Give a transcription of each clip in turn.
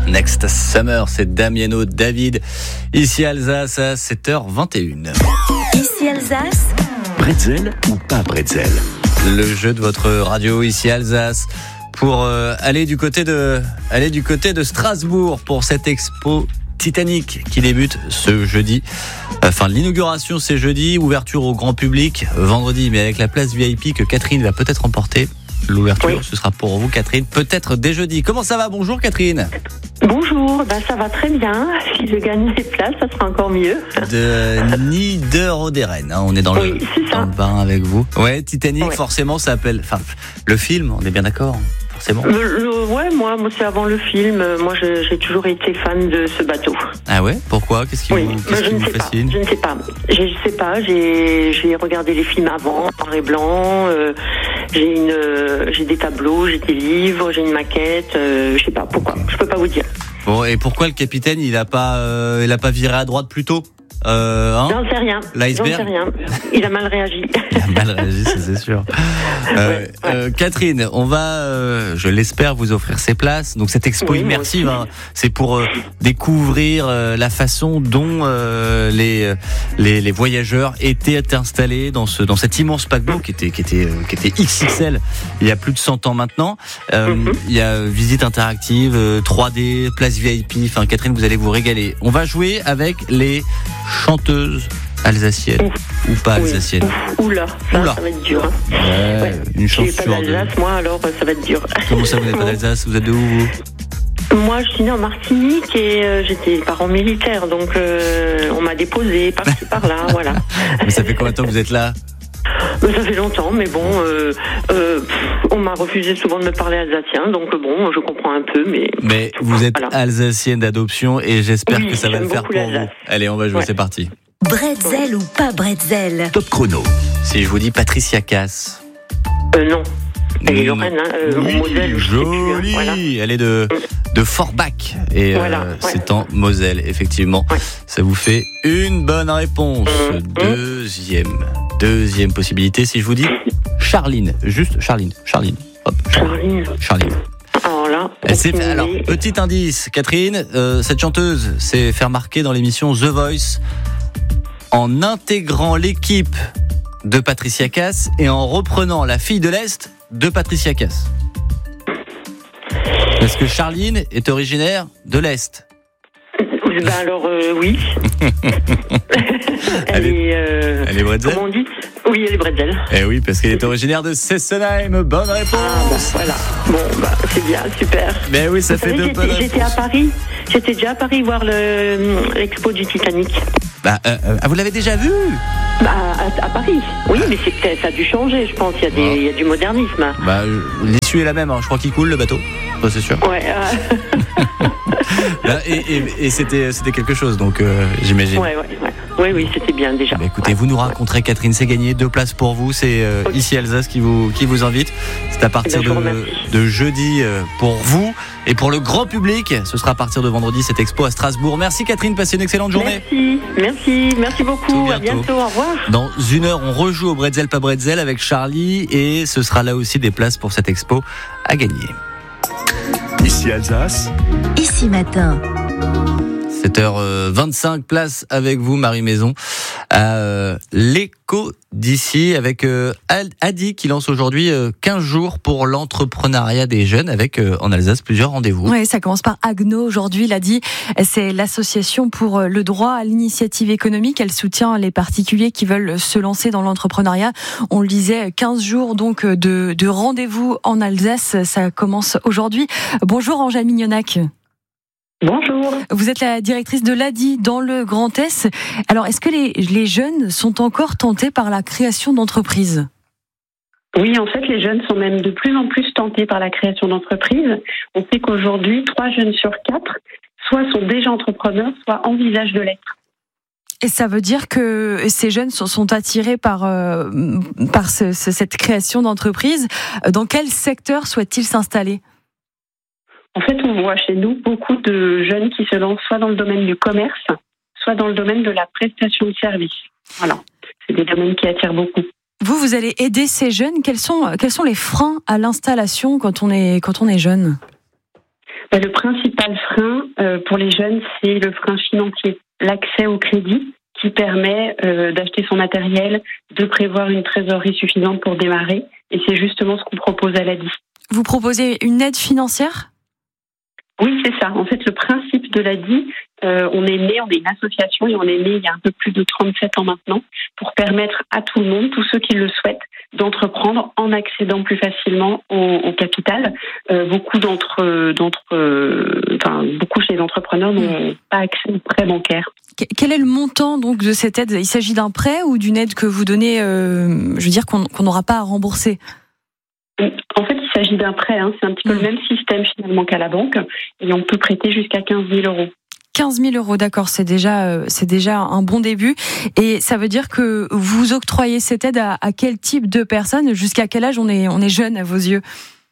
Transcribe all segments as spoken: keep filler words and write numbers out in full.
Next Summer, c'est Damiano David. Ici Alsace à sept heures vingt et une. Ici Alsace. Bretzel ou pas bretzel? Le jeu de votre radio ici Alsace pour euh, aller du côté de aller du côté de Strasbourg pour cette expo Titanic qui débute ce jeudi. Enfin, l'inauguration c'est jeudi, ouverture au grand public vendredi, mais avec la place V I P que Catherine va peut-être remporter. L'ouverture, oui. Ce sera pour vous, Catherine, peut-être dès jeudi. Comment ça va? Bonjour, Catherine. Bonjour, ben ça va très bien. Si je gagne des places, ça sera encore mieux. De Niederoderen, hein, on est dans le, oui, c'est ça. dans le bain avec vous. Ouais, Titanic, ouais. Forcément, ça appelle. Enfin, le film, on est bien d'accord. Forcément. Le, le, ouais, moi, moi, c'est avant le film. Moi, je, j'ai toujours été fan de ce bateau. Ah ouais? Pourquoi? Qu'est-ce qui oui. vous, qu'est-ce ben, qui vous fascine? pas. Je ne sais pas. Je ne sais pas. J'ai, j'ai regardé les films avant, noir et blanc. Euh, j'ai une, euh, j'ai des tableaux, j'ai des livres, j'ai une maquette. Euh, je sais pas pourquoi. Je peux pas vous dire. Bon, et pourquoi le capitaine, il a pas, euh, il a pas viré à droite plus tôt? Euh, hein J'en sais rien. L'iceberg. J'en sais rien. Il a mal réagi. Il a mal réagi, ça, c'est sûr. Euh, ouais, ouais. Euh, Catherine, on va, euh, je l'espère, vous offrir ces places. Donc cette expo oui, immersive, hein, c'est pour euh, découvrir euh, la façon dont euh, les, les les voyageurs étaient installés dans ce dans cet immense paquebot qui était qui était qui était X X L il y a plus de cent ans maintenant. Euh, mm-hmm. Il y a visite interactive, euh, trois D, place V I P. Enfin, Catherine, vous allez vous régaler. On va jouer avec les chanteuses alsaciennes Ouf. ou pas oui. alsaciennes. Ouf. Oula, ça, Oula, ça va être dur. Hein. Ouais, ouais. Une chance je suis pas sur d'Alsace, deux. moi, alors ça va être dur. Comment ça, vous n'êtes pas d'Alsace? Vous êtes de où, vous? Moi, je suis née en Martinique et euh, j'étais parent militaire, donc euh, on m'a déposé par-ci par-là, voilà. Mais ça fait combien de temps que vous êtes là? Ça fait longtemps, mais bon, euh, euh, on m'a refusé souvent de me parler alsacien, donc bon, je comprends un peu, mais... Mais vous êtes voilà. alsacienne d'adoption et j'espère oui, que ça va le faire pour l'Alsace. vous. Allez, on va jouer, ouais. C'est parti. Bretzel ou pas bretzel? Top chrono. Si je vous dis Patricia Cass. Euh, non. Elle est Lorraine, hein, euh, oui, Moselle. Jolie. Voilà. Elle est de, de Forbach et voilà, euh, ouais. c'est en Moselle, effectivement. Ouais. Ça vous fait une bonne réponse. Mmh. Deuxième, deuxième possibilité. Si je vous dis Charline, juste Charline, Charline. Hop, Charline. Charline. Alors là, c'est fait, alors, petit indice, Catherine, euh, cette chanteuse s'est fait remarquer dans l'émission The Voice en intégrant l'équipe de Patricia Cass et en reprenant la fille de l'Est de Patricia Cass. Est-ce que Charline est originaire de l'Est? Ben alors euh, oui. elle, elle est, euh, elle est bretzel. Comment on dit? Oui, elle est bretzel. Eh oui, parce qu'elle est originaire de Sessenheim. Bonne réponse. Ah bon, voilà. Bon, bah c'est bien, super. Mais oui, ça Vous fait savez, deux bonnes réponses. J'étais à Paris. J'étais déjà à Paris voir le, l'expo du Titanic. Bah, euh, euh, vous l'avez déjà vu? Bah, à, à Paris. Oui, mais c'est, ça a dû changer, je pense. Il y a, des, oh. il y a du modernisme. Bah, l'issue est la même. Hein. Je crois qu'il coule le bateau. Ça, c'est sûr. Ouais. Euh... Là, et, et, et c'était, c'était quelque chose, donc euh, j'imagine. Ouais, ouais, ouais. Oui, oui, c'était bien déjà. Bah, écoutez, ouais. vous nous raconterez, Catherine, c'est gagné. Deux places pour vous. C'est euh, okay. Ici Alsace qui vous, qui vous invite. C'est à partir ben, de, de jeudi euh, pour vous. Et pour le grand public, ce sera à partir de vendredi, cette expo à Strasbourg. Merci Catherine, passez une excellente journée. Merci, merci, merci beaucoup. Bientôt. À bientôt, au revoir. Dans une heure, on rejoue au Bretzel pas Bretzel avec Charlie. Et ce sera là aussi des places pour cette expo à gagner. Ici Alsace. Ici Matin. sept heures vingt-cinq, place avec vous, Marie Maison, à euh, l'écho d'ici, avec euh, Adi qui lance aujourd'hui euh, quinze jours pour l'entrepreneuriat des jeunes, avec euh, en Alsace plusieurs rendez-vous. Oui, ça commence par Agno aujourd'hui, l'Adi. C'est l'association pour le droit à l'initiative économique. Elle soutient les particuliers qui veulent se lancer dans l'entrepreneuriat. On le disait, quinze jours donc de, de rendez-vous en Alsace. Ça commence aujourd'hui. Bonjour Angèle Mignonac. Bonjour. Vous êtes la directrice de l'A D I dans le Grand Est. Alors, est-ce que les, les jeunes sont encore tentés par la création d'entreprises ? Oui, en fait, les jeunes sont même de plus en plus tentés par la création d'entreprises. On sait qu'aujourd'hui, trois jeunes sur quatre, soit sont déjà entrepreneurs, soit envisagent de l'être. Et ça veut dire que ces jeunes sont, sont attirés par, euh, par ce, ce, cette création d'entreprise. Dans quel secteur souhaitent-ils s'installer ? En fait, on voit chez nous beaucoup de jeunes qui se lancent soit dans le domaine du commerce, soit dans le domaine de la prestation de services. Voilà, c'est des domaines qui attirent beaucoup. Vous, vous allez aider ces jeunes. Quels sont, quels sont les freins à l'installation quand on est, quand on est jeune ? Le principal frein euh, pour les jeunes, c'est le frein financier, l'accès au crédit qui permet euh, d'acheter son matériel, de prévoir une trésorerie suffisante pour démarrer. Et c'est justement ce qu'on propose à l'A D I. Vous proposez une aide financière ? Oui, c'est ça. En fait, le principe de l'A D I, euh, on est né, on est une association et on est né il y a un peu plus de trente-sept ans maintenant pour permettre à tout le monde, tous ceux qui le souhaitent, d'entreprendre en accédant plus facilement au, au capital. Euh, beaucoup d'entre, d'entre, euh, enfin, beaucoup chez les entrepreneurs n'ont pas accès au prêt bancaire. Quel est le montant donc de cette aide ? Il s'agit d'un prêt ou d'une aide que vous donnez, euh, je veux dire, qu'on qu'on n'aura pas à rembourser ? En fait, il s'agit d'un prêt. Hein. C'est un petit peu le même système finalement qu'à la banque. Et on peut prêter jusqu'à quinze mille euros. quinze mille euros, d'accord, c'est déjà, euh, c'est déjà un bon début. Et ça veut dire que vous octroyez cette aide à, à quel type de personnes ? Jusqu'à quel âge on est, on est jeune à vos yeux ?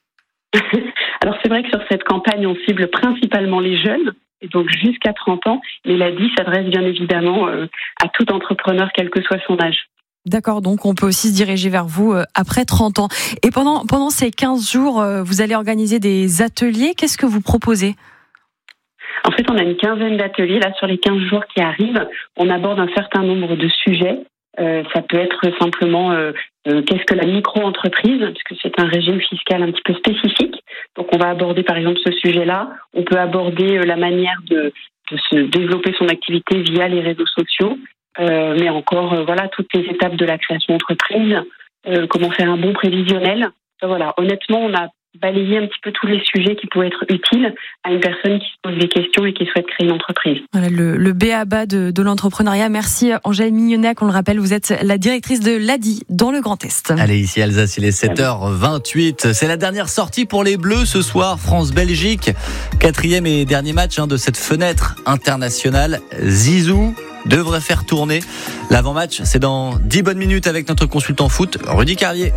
Alors c'est vrai que sur cette campagne, on cible principalement les jeunes, et donc jusqu'à trente ans. Mais l'A D I s'adresse bien évidemment euh, à tout entrepreneur, quel que soit son âge. D'accord, donc on peut aussi se diriger vers vous après trente ans. Et pendant, pendant ces quinze jours, vous allez organiser des ateliers. Qu'est-ce que vous proposez ? En fait, on a une quinzaine d'ateliers. Là, sur les quinze jours qui arrivent, on aborde un certain nombre de sujets. Euh, ça peut être simplement euh, euh, qu'est-ce que la micro-entreprise, puisque c'est un régime fiscal un petit peu spécifique. Donc, on va aborder par exemple ce sujet-là. On peut aborder euh, la manière de, de se développer son activité via les réseaux sociaux. Euh, mais encore, euh, voilà, toutes les étapes de la création d'entreprise, euh, comment faire un bon prévisionnel. Enfin, voilà, honnêtement, on a balayé un petit peu tous les sujets qui pouvaient être utiles à une personne qui se pose des questions et qui souhaite créer une entreprise. Voilà, le, le b a ba de, de l'entrepreneuriat. Merci Angèle Mignonnet, on le rappelle, vous êtes la directrice de l'A D I dans le Grand Est. Allez, ici Alsace, il est sept heures vingt-huit. C'est la dernière sortie pour les Bleus ce soir, France-Belgique. Quatrième et dernier match hein, de cette fenêtre internationale. Zizou devrait faire tourner l'avant-match. C'est dans dix bonnes minutes avec notre consultant foot, Rudy Carrier.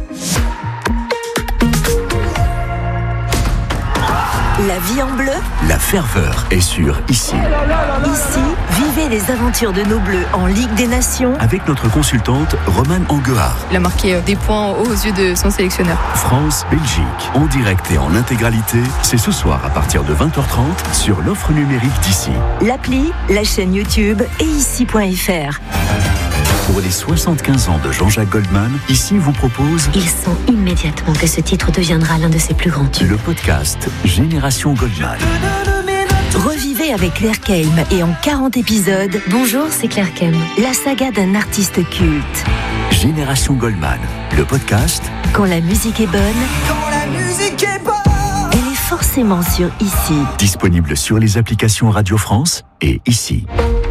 La vie en bleu. La ferveur est sur Ici. Ici, vivez les aventures de nos Bleus en Ligue des Nations. Avec notre consultante Romane Anguard. Il a marqué des points aux yeux de son sélectionneur. France-Belgique, en direct et en intégralité, c'est ce soir à partir de vingt heures trente sur l'offre numérique d'Ici. L'appli, la chaîne YouTube et ici point f r. Pour les soixante-quinze ans de Jean-Jacques Goldman, Ici vous propose... Il sent immédiatement que ce titre deviendra l'un de ses plus grands tubes. Le podcast Génération Goldman. Revivez avec Claire Kelm et en quarante épisodes. Bonjour, c'est Claire Kelm. La saga d'un artiste culte. Génération Goldman, le podcast. Quand la musique est bonne. Quand la musique est bonne. Elle est forcément sur Ici. Disponible sur les applications Radio France et Ici.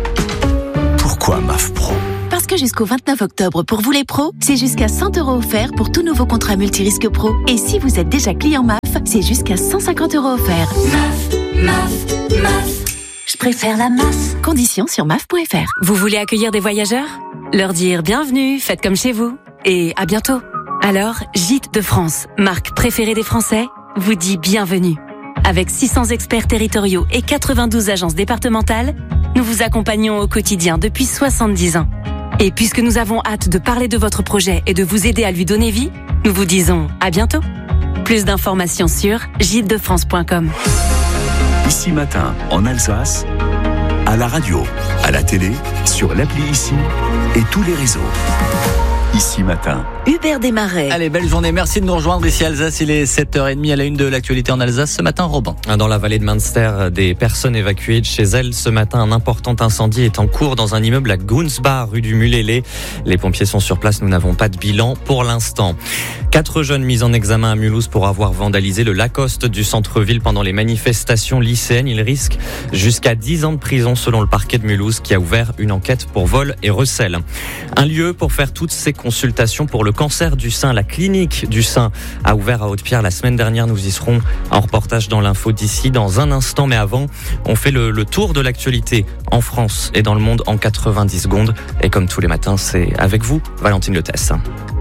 Pourquoi M A F Pro ? Parce que jusqu'au vingt-neuf octobre, pour vous les pros, c'est jusqu'à cent euros offerts pour tout nouveau contrat multirisque pro. Et si vous êtes déjà client M A F, c'est jusqu'à cent cinquante euros offerts. M A F, M A F, M A F. Je préfère la M A F. Conditions sur M A F point f r. Vous voulez accueillir des voyageurs ? Leur dire bienvenue, faites comme chez vous. Et à bientôt. Alors, Gîtes de France, marque préférée des Français, vous dit bienvenue. Avec six cents experts territoriaux et quatre-vingt-douze agences départementales, nous vous accompagnons au quotidien depuis soixante-dix ans. Et puisque nous avons hâte de parler de votre projet et de vous aider à lui donner vie, nous vous disons à bientôt. Plus d'informations sur gîtes de france point com. Ici Matin, en Alsace, à la radio, à la télé, sur l'appli Ici et tous les réseaux. Ici Matin. Hubert Desmarais. Allez, belle journée. Merci de nous rejoindre ici Alsace. Il est sept heures trente à la une de l'actualité en Alsace. Ce matin, Robin. Dans la vallée de Münster, des personnes évacuées de chez elles. Ce matin, un important incendie est en cours dans un immeuble à Gunsbach, rue du Mulélé. Les pompiers sont sur place. Nous n'avons pas de bilan pour l'instant. Quatre jeunes mis en examen à Mulhouse pour avoir vandalisé le Lacoste du centre-ville pendant les manifestations lycéennes. Ils risquent jusqu'à dix ans de prison selon le parquet de Mulhouse qui a ouvert une enquête pour vol et recel. Un lieu pour faire toutes ces consultations pour le cancer du sein. La clinique du sein a ouvert à Haute-Pierre la semaine dernière. Nous y serons en reportage dans l'info d'ici dans un instant. Mais avant, on fait le, le tour de l'actualité en France et dans le monde en quatre-vingt-dix secondes. Et comme tous les matins, c'est avec vous, Valentine Letesse.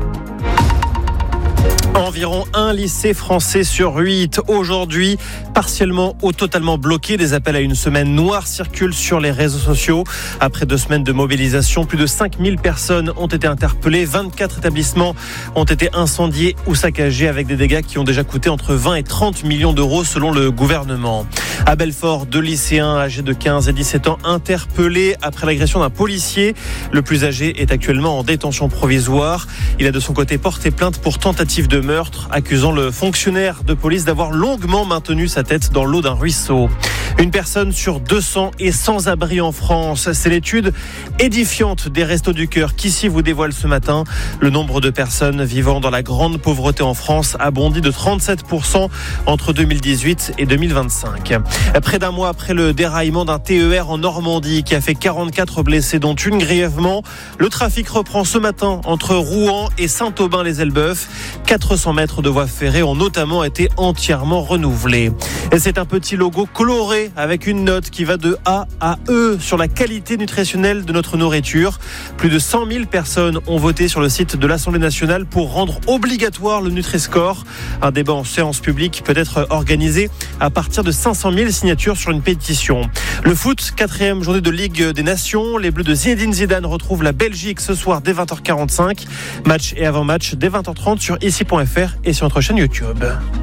Environ un lycée français sur huit aujourd'hui, partiellement ou totalement bloqué. Des appels à une semaine noire circulent sur les réseaux sociaux. Après deux semaines de mobilisation, plus de cinq mille personnes ont été interpellées. vingt-quatre établissements ont été incendiés ou saccagés avec des dégâts qui ont déjà coûté entre vingt et trente millions d'euros selon le gouvernement. À Belfort, deux lycéens âgés de quinze et dix-sept ans interpellés après l'agression d'un policier. Le plus âgé est actuellement en détention provisoire. Il a de son côté porté plainte pour tentative de meurtre, accusant le fonctionnaire de police d'avoir longuement maintenu sa tête dans l'eau d'un ruisseau. Une personne sur deux cents est sans abri en France. C'est l'étude édifiante des Restos du Cœur qu'ici vous dévoile ce matin. Le nombre de personnes vivant dans la grande pauvreté en France a bondi de trente-sept pour cent entre deux mille dix-huit et deux mille vingt-cinq. Près d'un mois après le déraillement d'un T E R en Normandie qui a fait quarante-quatre blessés dont une grièvement, le trafic reprend ce matin entre Rouen et Saint-Aubin-les-Elbeuf. quatre cents mètres de voies ferrées ont notamment été entièrement renouvelés. Et c'est un petit logo coloré avec une note qui va de A à E sur la qualité nutritionnelle de notre nourriture. Plus de cent mille personnes ont voté sur le site de l'Assemblée nationale pour rendre obligatoire le Nutri-Score. Un débat en séance publique peut être organisé à partir de cinq cent mille signatures sur une pétition. Le foot, quatrième journée de Ligue des Nations. Les Bleus de Zinedine Zidane retrouvent la Belgique ce soir dès vingt heures quarante-cinq. Match et avant-match dès vingt heures trente sur ici point f r et sur notre chaîne YouTube.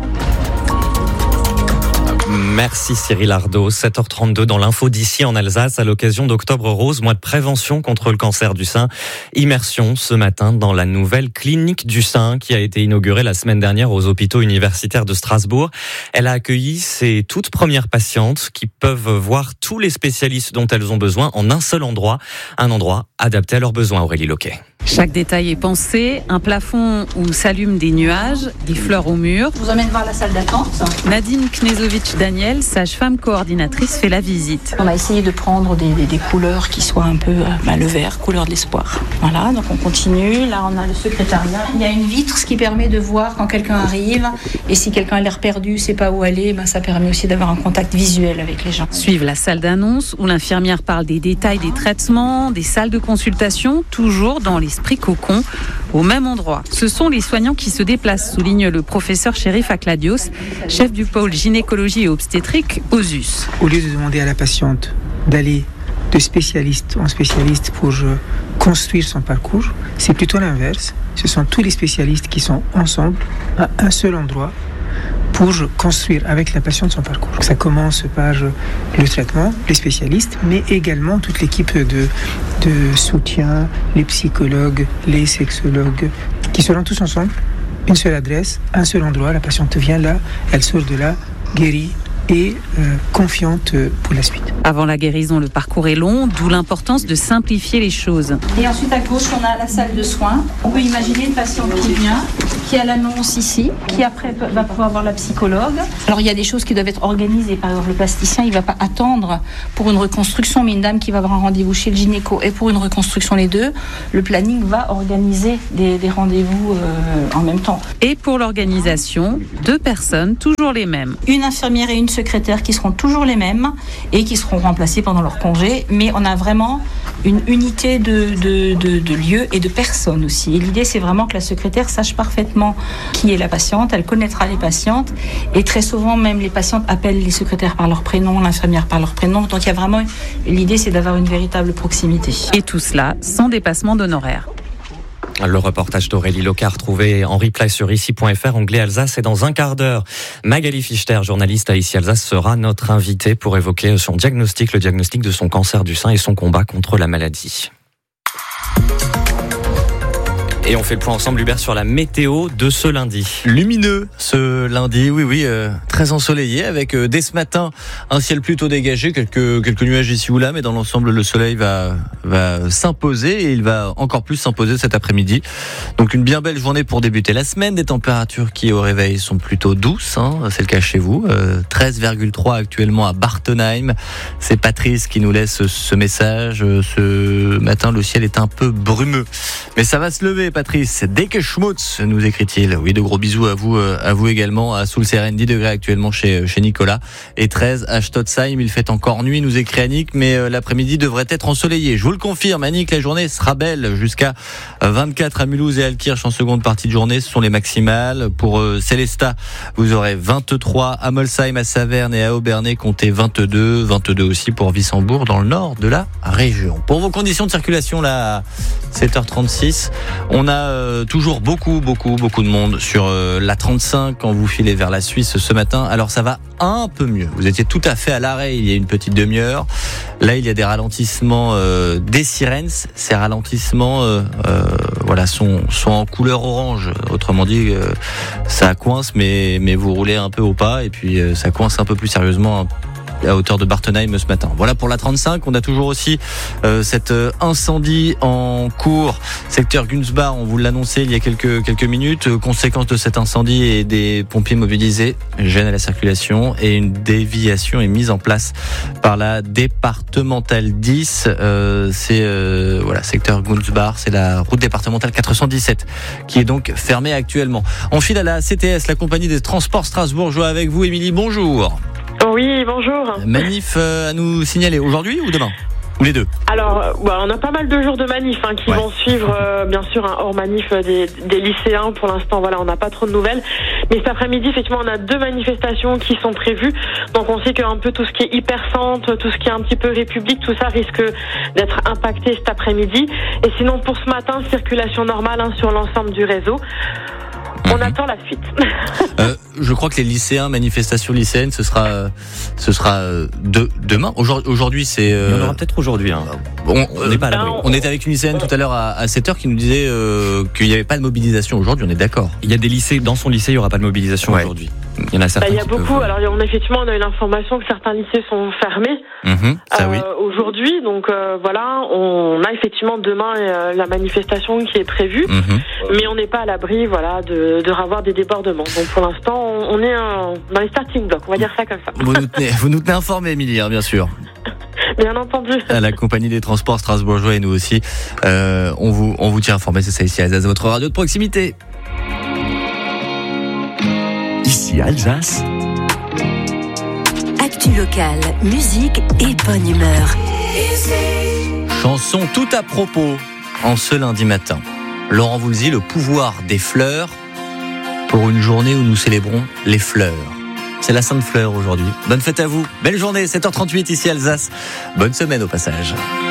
Merci Cyril Ardo. sept heures trente-deux dans l'info d'ici en Alsace à l'occasion d'Octobre Rose, mois de prévention contre le cancer du sein. Immersion ce matin dans la nouvelle clinique du sein qui a été inaugurée la semaine dernière aux hôpitaux universitaires de Strasbourg. Elle a accueilli ses toutes premières patientes qui peuvent voir tous les spécialistes dont elles ont besoin en un seul endroit. Un endroit adapté à leurs besoins, Aurélie Loquet. Chaque détail est pensé, un plafond où s'allument des nuages, des fleurs au mur. Je vous emmène voir la salle d'attente. Nadine Knezovic-Daniel, sage-femme coordinatrice, fait la visite. On a essayé de prendre des, des, des couleurs qui soient un peu bah, le vert, couleur de l'espoir. Voilà, donc on continue. Là, on a le secrétariat. Il y a une vitre, ce qui permet de voir quand quelqu'un arrive. Et si quelqu'un a l'air perdu, sait pas où aller, bah, ça permet aussi d'avoir un contact visuel avec les gens. Suive la salle d'annonce où l'infirmière parle des détails des traitements, des salles de consultation, toujours dans les Esprit cocon, au même endroit. Ce sont les soignants qui se déplacent, souligne le professeur Chérif Akladios, chef du pôle gynécologie et obstétrique O S U S. Au lieu de demander à la patiente d'aller de spécialiste en spécialiste pour construire son parcours, c'est plutôt l'inverse. Ce sont tous les spécialistes qui sont ensemble à un seul endroit pour construire avec la patiente son parcours. Ça commence par le traitement, les spécialistes, mais également toute l'équipe de, de soutien, les psychologues, les sexologues, qui seront tous ensemble, une seule adresse, un seul endroit. La patiente vient là, elle sort de là, guérie et euh, confiante pour la suite. Avant la guérison, le parcours est long, d'où l'importance de simplifier les choses. Et ensuite à gauche, on a la salle de soins. On peut imaginer une patiente qui vient, qui a l'annonce ici, qui après va pouvoir voir la psychologue. Alors il y a des choses qui doivent être organisées. Par exemple, le plasticien, il ne va pas attendre pour une reconstruction, mais une dame qui va avoir un rendez-vous chez le gynéco et pour une reconstruction les deux, le planning va organiser des, des rendez-vous euh, en même temps. Et pour l'organisation, deux personnes, toujours les mêmes. Une infirmière et une secrétaires qui seront toujours les mêmes et qui seront remplacés pendant leur congé, mais on a vraiment une unité de, de, de, de lieux et de personnes aussi. Et l'idée, c'est vraiment que la secrétaire sache parfaitement qui est la patiente, elle connaîtra les patientes et très souvent même les patientes appellent les secrétaires par leur prénom, l'infirmière par leur prénom, donc il y a vraiment, l'idée c'est d'avoir une véritable proximité. Et tout cela sans dépassement d'honoraires. Le reportage d'Aurélie Locard retrouvé en replay sur ici point f r, onglet Alsace, et dans un quart d'heure, Magali Fichter, journaliste à Ici Alsace, sera notre invitée pour évoquer son diagnostic, le diagnostic de son cancer du sein et son combat contre la maladie. Et on fait le point ensemble, Hubert, sur la météo de ce lundi. Lumineux ce lundi, oui, oui, euh, très ensoleillé, avec euh, dès ce matin un ciel plutôt dégagé, quelques quelques nuages ici ou là, mais dans l'ensemble le soleil va va s'imposer et il va encore plus s'imposer cet après-midi. Donc une bien belle journée pour débuter la semaine. Des températures qui au réveil sont plutôt douces, hein, c'est le cas chez vous. Euh, treize virgule trois actuellement à Bartenheim. C'est Patrice qui nous laisse ce message. Ce matin, le ciel est un peu brumeux, mais ça va se lever. Patrice, dès que Schmutz, nous écrit-il. Oui, de gros bisous à vous, à vous également. À Soulseren, dix degrés actuellement chez, chez Nicolas. Et treize à Stotzheim. Il fait encore nuit, nous écrit Annick, mais l'après-midi devrait être ensoleillé. Je vous le confirme, Annick, la journée sera belle jusqu'à vingt-quatre à Mulhouse et Altkirch en seconde partie de journée. Ce sont les maximales. Pour euh, Célestat, vous aurez vingt-trois à Molsheim, à Saverne et à Aubernay. Comptez vingt-deux. vingt-deux aussi pour Wissembourg dans le nord de la région. Pour vos conditions de circulation, là, à sept heures trente-six, on On a euh, toujours beaucoup, beaucoup, beaucoup de monde sur euh, la trente-cinq quand vous filez vers la Suisse ce matin. Alors ça va un peu mieux. Vous étiez tout à fait à l'arrêt il y a une petite demi-heure. Là, il y a des ralentissements euh, des sirènes. Ces ralentissements euh, euh, voilà, sont, sont en couleur orange. Autrement dit, euh, ça coince, mais, mais vous roulez un peu au pas. Et puis, euh, ça coince un peu plus sérieusement hein, à hauteur de Bartenheim ce matin. Voilà pour la trente-cinq. On a toujours aussi euh, cet euh, incendie en cours, secteur Günzbach. On vous l'annonçait il y a quelques quelques minutes. Euh, conséquence de cet incendie et des pompiers mobilisés, gêne à la circulation et une déviation est mise en place par la départementale dix. Euh, c'est euh, voilà secteur Günzbach, c'est la route départementale quatre cent dix-sept qui est donc fermée actuellement. On file à la C T S, la compagnie des transports strasbourgeois. Avec vous, Émilie. Bonjour. Oui, bonjour. Manif euh, à nous signaler aujourd'hui ou demain? Ou les deux? Alors, euh, bah, on a pas mal de jours de manif hein, qui ouais. vont suivre, euh, bien sûr, un hors manif des, des lycéens. Pour l'instant, voilà, on n'a pas trop de nouvelles. Mais cet après-midi, effectivement, on a deux manifestations qui sont prévues. Donc, on sait qu'un peu tout ce qui est hypercentre, tout ce qui est un petit peu République, tout ça risque d'être impacté cet après-midi. Et sinon, pour ce matin, circulation normale hein, sur l'ensemble du réseau. On attend la suite. euh, je crois que les lycéens, manifestations lycéennes, ce sera, euh, ce sera euh, de, demain. Aujourd'hui, aujourd'hui c'est. Euh, Il y en aura peut-être aujourd'hui. Hein. On, on n'est pas à l'abri. On était avec une lycéenne tout à l'heure à, à sept heures qui nous disait euh, qu'il n'y avait pas de mobilisation aujourd'hui. On est d'accord. Il y a des lycées, dans son lycée, il n'y aura pas de mobilisation ouais. aujourd'hui. Il y en a certains. Bah, il y a qui beaucoup. peuvent... Alors, on, effectivement, on a eu l'information que certains lycées sont fermés mmh, ça, euh, oui. aujourd'hui. Donc euh, voilà, on a effectivement demain euh, la manifestation qui est prévue, mmh. mais on n'est pas à l'abri, voilà, de, de revoir des débordements. Donc pour l'instant, on, on est un, dans les starting blocks. On va dire ça comme ça. Vous nous tenez, vous nous tenez informés, Émilie, hein, bien sûr. Bien entendu. À la compagnie des transports strasbourgeois et nous aussi, euh, on vous on vous tient informé. C'est ça ici à Alsace, votre radio de proximité. Ici Alsace. Actu locale, musique et bonne humeur. Chanson tout à propos en ce lundi matin. Laurent Voulzy, le pouvoir des fleurs pour une journée où nous célébrons les fleurs. C'est la Sainte Fleur aujourd'hui. Bonne fête à vous. Belle journée, sept heures trente-huit ici Alsace. Bonne semaine au passage.